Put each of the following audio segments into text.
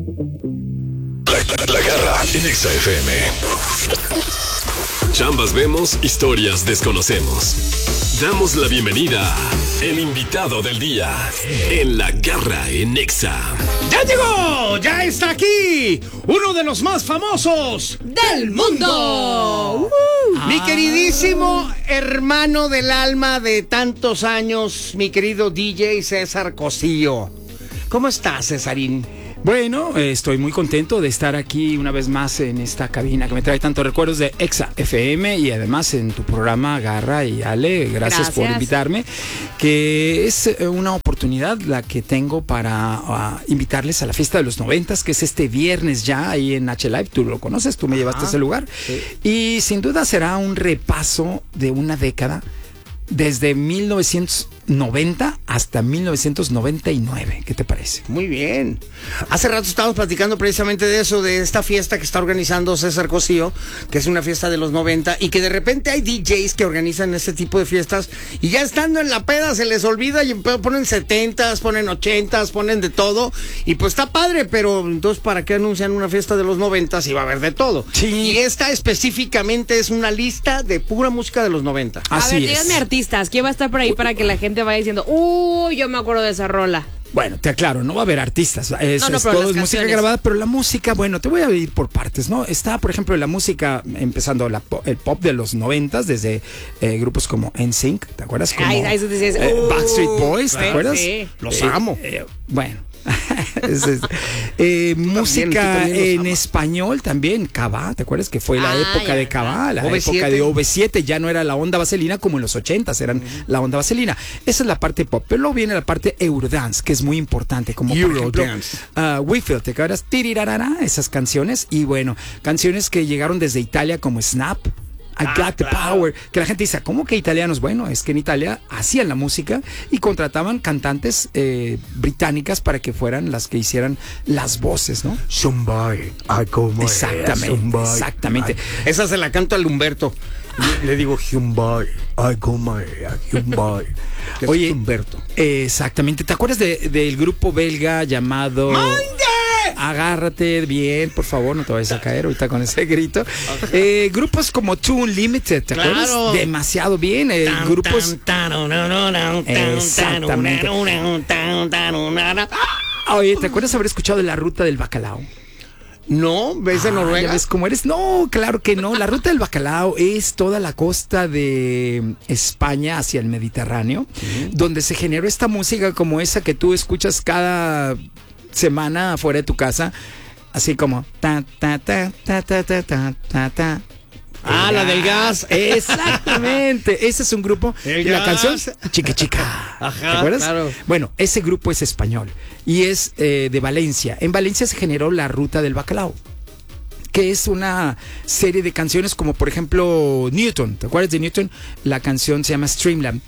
La Garra en Exa FM. Chambas vemos, historias desconocemos. Damos la bienvenida a el invitado del día en La Garra en Exa. ¡Ya llegó! ¡Ya está aquí! ¡Uno de los más famosos del mundo! Mi queridísimo hermano del alma de tantos años, mi querido DJ César Cosío. ¿Cómo estás, Cesarín? Bueno, estoy muy contento de estar aquí una vez más en esta cabina que me trae tantos recuerdos de Exa FM y además en tu programa Garra y Ale. Gracias por invitarme, que es una oportunidad la que tengo para invitarles a la fiesta de los 90s, que es este viernes ya ahí en H-Live. Tú lo conoces, tú me llevaste a ese lugar. Sí. Y sin duda será un repaso de una década desde 1990 hasta 1999. ¿Qué te parece? Muy bien. Hace rato estábamos platicando precisamente de eso, de esta fiesta que está organizando César Cosío, que es una fiesta de los 90, y que de repente hay DJs que organizan este tipo de fiestas y ya estando en la peda se les olvida y ponen 70s, ponen 80s, ponen de todo, y pues está padre, pero entonces ¿para qué anuncian una fiesta de los 90s si va a haber de todo? Sí. Y esta específicamente es una lista de pura música de los 90. Así a ver, díganme artistas, ¿quién va a estar por ahí para que la gente vaya diciendo, yo me acuerdo de esa rola? Bueno, te aclaro, no va a haber artistas, todo es música grabada, pero la música, bueno, te voy a ir por partes, ¿no? Está, por ejemplo, la música, empezando el pop de los 90s, desde grupos como NSYNC, ¿te acuerdas? Como Backstreet Boys, ¿te acuerdas? Sí, los amo. Bueno. Música en español también, Cabá, ¿te acuerdas que fue la época de Cabá? La época de OV7, ya no era la onda vaselina como en los 80s, eran la onda vaselina. Esa es la parte pop, pero luego viene la parte Eurodance, que es muy importante, como por ejemplo We Feel, ¿te acuerdas? Tirirarara, esas canciones, y bueno, canciones que llegaron desde Italia como Snap, I Got the Power, que la gente dice, ¿cómo que italianos? Bueno, es que en Italia hacían la música y contrataban cantantes británicas para que fueran las que hicieran las voces, ¿no? Exactamente. Esa se la canto al Humberto. Le digo Oye, Humberto. Exactamente. ¿Te acuerdas del grupo belga llamado... ¡Mande! Agárrate bien, por favor, no te vayas a caer ahorita con ese grito. Grupos como Two Unlimited, ¿te acuerdas? Demasiado bien. Grupos. Exactamente. Oye, ¿te acuerdas haber escuchado La Ruta del Bacalao? No, ¿ves de Noruega? ¿Ya ves cómo eres? No, claro que no. La Ruta del Bacalao es toda la costa de España hacia el Mediterráneo, donde se generó esta música como esa que tú escuchas cada semana afuera de tu casa, así como ta ta ta ta ta ta ta ta ta. La del gas. Exactamente. Ese es un grupo. Y la canción Chica Chica. Ajá, ¿te acuerdas? Claro. Bueno, ese grupo es español y es de Valencia. En Valencia se generó La Ruta del Bacalao, que es una serie de canciones como por ejemplo Newton. ¿Te acuerdas de Newton? La canción se llama Streamland.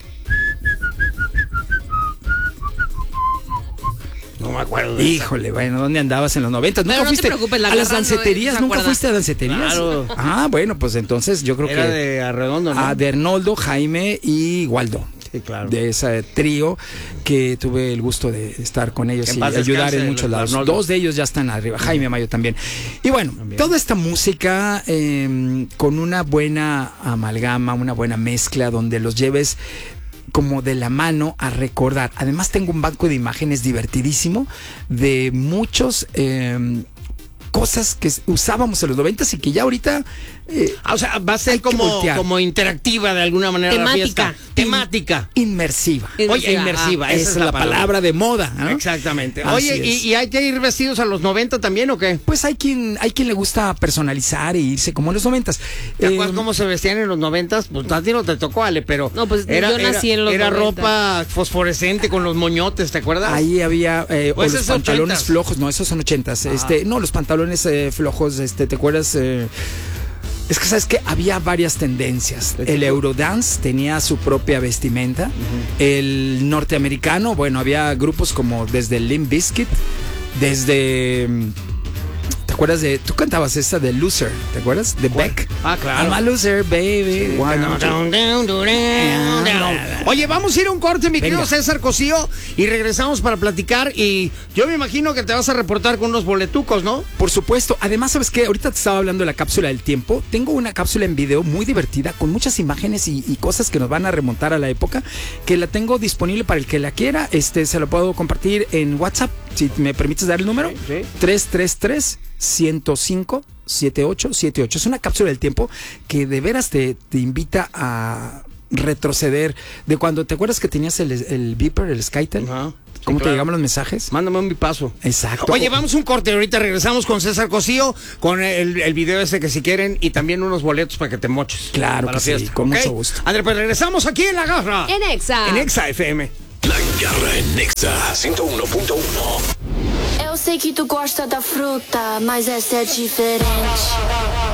No me acuerdo. Híjole, bueno, ¿dónde andabas en los 90? ¿Nunca fuiste a las danceterías? ¿Nunca fuiste a danceterías? Claro. Bueno, pues entonces yo creo era de Arredondo, ¿no? De Arnoldo, Jaime y Waldo. Sí, claro. De ese trío que tuve el gusto de estar con ellos y ayudar en muchos lados. Arnoldo. 2 de ellos ya están arriba, Jaime Mayo también. Y bueno, toda esta música con una buena amalgama, una buena mezcla donde los lleves como de la mano a recordar. Además tengo un banco de imágenes divertidísimo de muchos cosas que usábamos en los 90s y que ya ahorita o sea, va a ser como interactiva de alguna manera. Temática. Inmersiva. Oye, inmersiva. Esa es la palabra de moda, ¿no? Exactamente. Oye, ¿y hay que ir vestidos a los 90 también o qué? Pues hay quien le gusta personalizar e irse como en los 90s. ¿Te acuerdas cómo se vestían en los 90s? Pues a ti no te tocó, Ale, pero no, pues yo nací en los 90. Era ropa fosforescente con los moñotes, ¿te acuerdas? Ahí había o los pantalones 80s. flojos, no, esos son 80s. No, los pantalones flojos, ¿te acuerdas? Es que sabes que había varias tendencias. El Eurodance tenía su propia vestimenta. El norteamericano, bueno, había grupos como desde Limp Bizkit, desde ¿Te acuerdas de, tú cantabas esta de Loser, ¿te acuerdas? De Beck. Ah, claro. I'm a loser, baby. Oye, vamos a ir a un corte, mi querido Venga. César Cosío, y regresamos para platicar. Y yo me imagino que te vas a reportar con unos boletucos, ¿no? Por supuesto. Además, ¿sabes qué? Ahorita te estaba hablando de la cápsula del tiempo. Tengo una cápsula en video muy divertida con muchas imágenes y cosas que nos van a remontar a la época, que la tengo disponible para el que la quiera. Se lo puedo compartir en WhatsApp, si me permites dar el número. Sí. 333-105-7878. Es una cápsula del tiempo que de veras te invita a retroceder de cuando, ¿te acuerdas que tenías el beeper, el SkyTel? Ajá. ¿Cómo Sí, te claro. llegaban los mensajes? Mándame un bipaso. Exacto. Oye, vamos a un corte, ahorita regresamos con César Cosío, con el video ese que si quieren, y también unos boletos para que te moches. Claro para que la sí, fiesta, con ¿ok? mucho gusto. André, pues regresamos aquí en La Garra. En Exa. En Exa FM. La Garra en Nexa 101.1. Eu sei que tu gosta da fruta, mas essa é diferente.